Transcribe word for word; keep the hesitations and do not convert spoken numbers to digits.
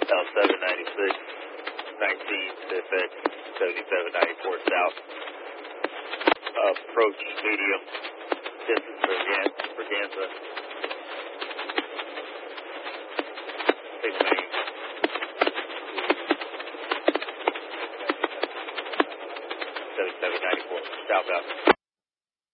L seven ninety-six, nineteen C F X, seventy-seven ninety-four south. Approach medium, distance for Braganza. Take main. seventy-seven ninety-four, southbound.